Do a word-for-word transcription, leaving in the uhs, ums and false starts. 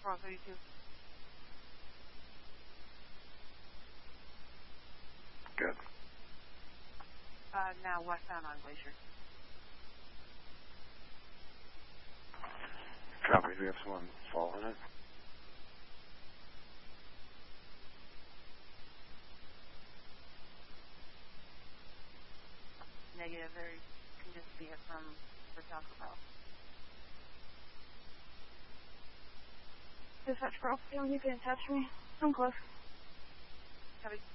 four thirty-two. Good. Uh, now westbound on Glacier. Copy. We have someone following it. Negative. There can just be it from the Taco Bell. Dispatch Pearl, you can attach me. I'm close. Copy.